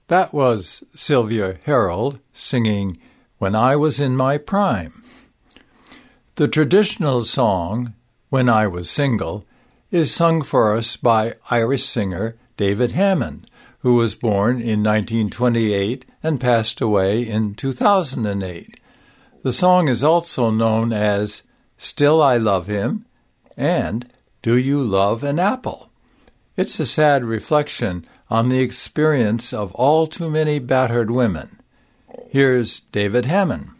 That was Sylvia Herold singing When I Was in My Prime. The traditional song, When I Was Single, is sung for us by Irish singer David Hammond, who was born in 1928 and passed away in 2008. The song is also known as Still I Love Him and Do You Love an Apple? It's a sad reflection on the experience of all too many battered women. Here's David Hammond.